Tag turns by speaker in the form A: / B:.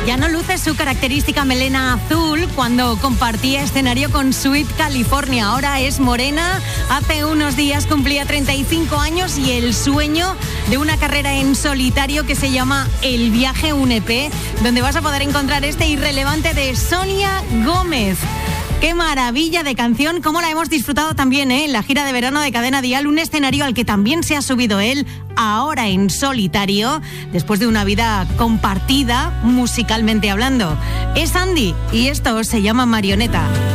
A: Ya no luce su característica melena azul cuando compartía escenario con Sweet California. Ahora es morena. Hace unos días cumplía 35 años y el sueño de una carrera en solitario que se llama El Viaje, un EP, donde vas a poder encontrar este Irrelevante de Sonia Gómez. ¡Qué maravilla de canción! Cómo la hemos disfrutado también en la gira de verano de Cadena Dial, un escenario al que también se ha subido él, ahora en solitario, después de una vida compartida musicalmente hablando. Es Andy y esto se llama Marioneta.